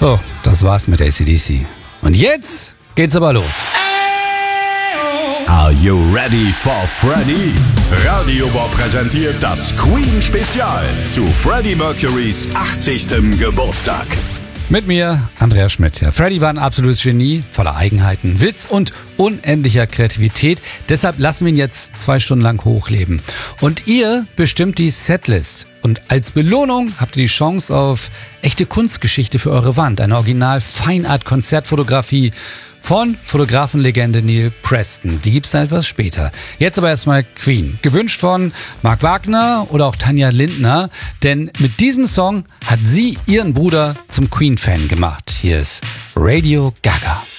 So, das war's mit AC/DC. Und jetzt geht's aber los. Are you ready for Freddie? Radio Bob präsentiert das Queen-Spezial zu Freddie Mercurys 80. Geburtstag. Mit mir, Andreas Schmidt. Ja, Freddie war ein absolutes Genie, voller Eigenheiten, Witz und unendlicher Kreativität. Deshalb lassen wir ihn jetzt 2 Stunden lang hochleben. Und ihr bestimmt die Setlist. Und als Belohnung habt ihr die Chance auf echte Kunstgeschichte für eure Wand. Eine Original-Feinart-Konzertfotografie von Fotografenlegende Neil Preston. Die gibt's dann etwas später. Jetzt aber erstmal Queen. Gewünscht von Mark Wagner oder auch Tanja Lindner. Denn mit diesem Song hat sie ihren Bruder zum Queen-Fan gemacht. Hier ist Radio Gaga.